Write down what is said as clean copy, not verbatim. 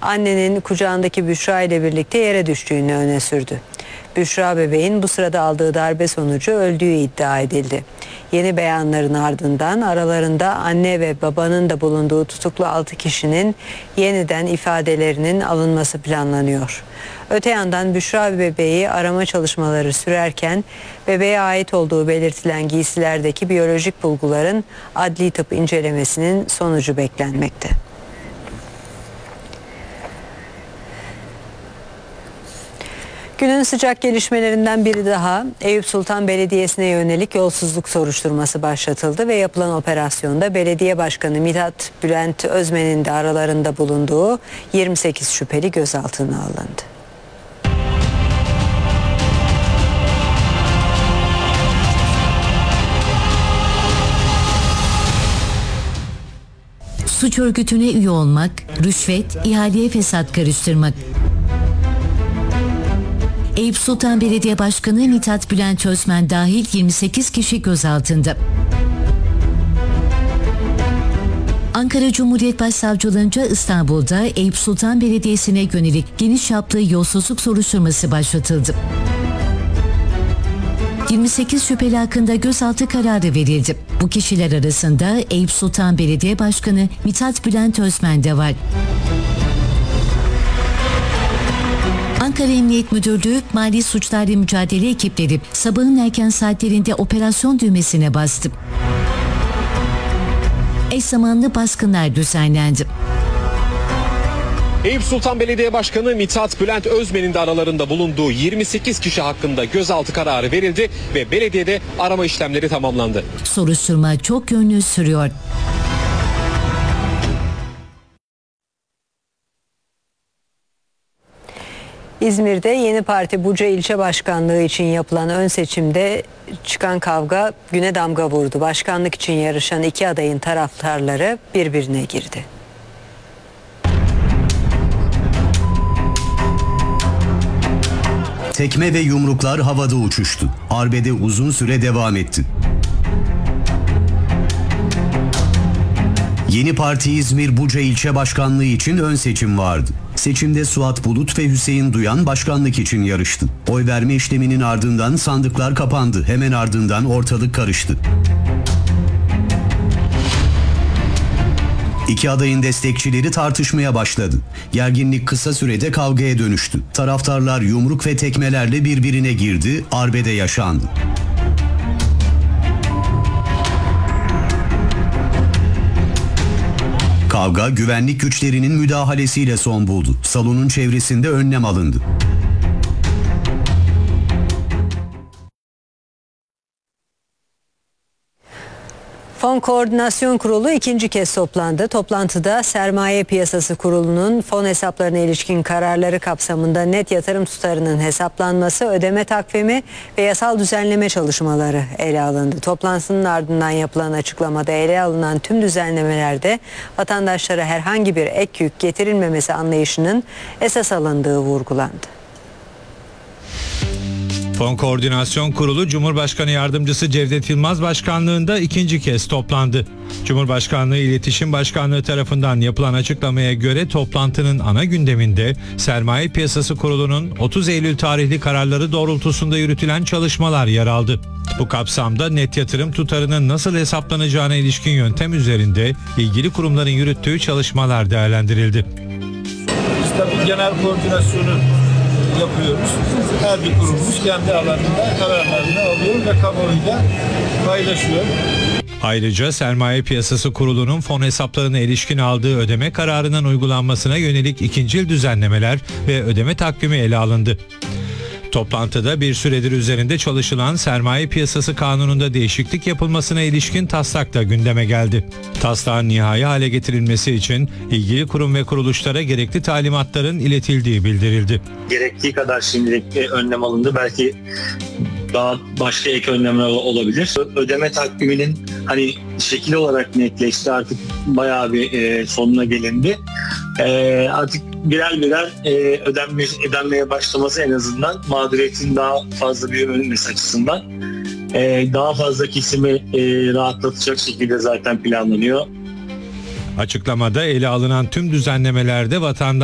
annenin kucağındaki Büşra ile birlikte yere düştüğünü öne sürdü. Büşra bebeğin bu sırada aldığı darbe sonucu öldüğü iddia edildi. Yeni beyanların ardından aralarında anne ve babanın da bulunduğu tutuklu 6 kişinin yeniden ifadelerinin alınması planlanıyor. Öte yandan Büşra bebeği arama çalışmaları sürerken bebeğe ait olduğu belirtilen giysilerdeki biyolojik bulguların adli tıp incelemesinin sonucu beklenmekte. Günün sıcak gelişmelerinden biri daha, Eyüp Sultan Belediyesi'ne yönelik yolsuzluk soruşturması başlatıldı ve yapılan operasyonda belediye başkanı Mithat Bülent Özmen'in de aralarında bulunduğu 28 şüpheli gözaltına alındı. Suç örgütüne üye olmak, rüşvet, ihaleye fesat karıştırmak. Eyüp Sultan Belediye Başkanı Mithat Bülent Özmen dahil 28 kişi gözaltında. Ankara Cumhuriyet Başsavcılığınca İstanbul'da Eyüp Sultan Belediyesi'ne yönelik geniş çaplı yolsuzluk soruşturması başlatıldı. 28 şüpheli hakkında gözaltı kararı verildi. Bu kişiler arasında Eyüp Sultan Belediye Başkanı Mithat Bülent Özmen de var. Ankara Emniyet Müdürlüğü Mali Suçlarla Mücadele ekipleri sabahın erken saatlerinde operasyon düğmesine bastı. Eş zamanlı baskınlar düzenlendi. Eyüp Sultan Belediye Başkanı Mithat Bülent Özmen'in de aralarında bulunduğu 28 kişi hakkında gözaltı kararı verildi ve belediyede arama işlemleri tamamlandı. Soruşturma çok yönlü sürüyor. İzmir'de Yeni Parti Buca İlçe Başkanlığı için yapılan ön seçimde çıkan kavga güne damga vurdu. Başkanlık için yarışan iki adayın taraftarları birbirine girdi. Tekme ve yumruklar havada uçuştu. Arbede uzun süre devam etti. Yeni Parti İzmir Buca İlçe Başkanlığı için ön seçim vardı. Seçimde Suat Bulut ve Hüseyin Duyan başkanlık için yarıştı. Oy verme işleminin ardından sandıklar kapandı. Hemen ardından ortalık karıştı. İki adayın destekçileri tartışmaya başladı. Gerginlik kısa sürede kavgaya dönüştü. Taraftarlar yumruk ve tekmelerle birbirine girdi, arbede yaşandı. Kavga güvenlik güçlerinin müdahalesiyle son buldu. Salonun çevresinde önlem alındı. Fon Koordinasyon Kurulu ikinci kez toplandı. Toplantıda Sermaye Piyasası Kurulu'nun fon hesaplarına ilişkin kararları kapsamında net yatırım tutarının hesaplanması, ödeme takvimi ve yasal düzenleme çalışmaları ele alındı. Toplantının ardından yapılan açıklamada ele alınan tüm düzenlemelerde vatandaşlara herhangi bir ek yük getirilmemesi anlayışının esas alındığı vurgulandı. Fon Koordinasyon Kurulu Cumhurbaşkanı Yardımcısı Cevdet Yılmaz başkanlığında ikinci kez toplandı. Cumhurbaşkanlığı İletişim Başkanlığı tarafından yapılan açıklamaya göre toplantının ana gündeminde Sermaye Piyasası Kurulu'nun 30 Eylül tarihli kararları doğrultusunda yürütülen çalışmalar yer aldı. Bu kapsamda net yatırım tutarının nasıl hesaplanacağına ilişkin yöntem üzerinde ilgili kurumların yürüttüğü çalışmalar değerlendirildi. Biz tabii genel koordinasyonu yapıyoruz. Her bir kurumumuz kendi alanında kararlarını alıyor ve kamuoyuyla paylaşıyor. Ayrıca Sermaye Piyasası Kurulu'nun fon hesaplarına ilişkin aldığı ödeme kararının uygulanmasına yönelik ikincil düzenlemeler ve ödeme takvimi ele alındı. Toplantıda bir süredir üzerinde çalışılan Sermaye Piyasası Kanunu'nda değişiklik yapılmasına ilişkin taslak da gündeme geldi. Taslağın nihai hale getirilmesi için ilgili kurum ve kuruluşlara gerekli talimatların iletildiği bildirildi. Gerektiği kadar şimdilik önlem alındı. Belki daha başka ek önlemler olabilir. Ödeme takviminin şekil olarak netleşti. Artık bayağı bir sonuna gelindi. Artık birer birer ödenmeye başlaması en azından mağduriyetin daha fazla büyümemesi açısından daha fazla kesimi rahatlatacak şekilde zaten planlanıyor. Açıklamada ele alınan tüm düzenlemelerde vatandaş